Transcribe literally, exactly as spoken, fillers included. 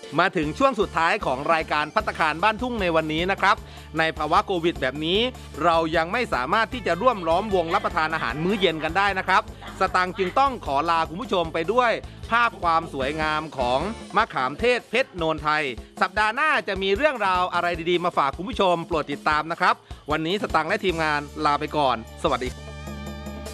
มาถึงช่วงสุดท้ายของรายการภัตตาคารบ้านทุ่งในวันนี้นะครับในภาวะโควิดแบบนี้เรายังไม่สามารถที่จะร่วมล้อมวงรับประทานอาหารมื้อเย็นกันได้นะครับสตังค์จึงต้องขอลาคุณผู้ชมไปด้วยภาพความสวยงามของมะขามเทศเพชรโนนไทยสัปดาห์หน้าจะมีเรื่องราวอะไรดีๆมาฝากคุณผู้ชมโปรดติดตามนะครับวันนี้สตังค์และทีมงานลาไปก่อนสวัสดี